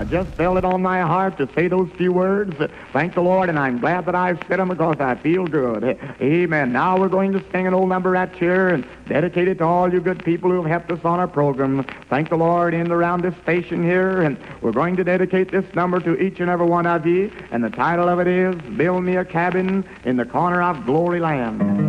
just felt it on my heart to say those few words. Thank the Lord, and I'm glad that I've said them because I feel good. Amen. Now we're going to sing an old number right here and dedicate it to all you good people who have helped us on our program. Thank the Lord in and around this station here, and we're going to dedicate this number to each and every one of you, and the title of it is Build Me a Cabin in the Corner of Glory Land.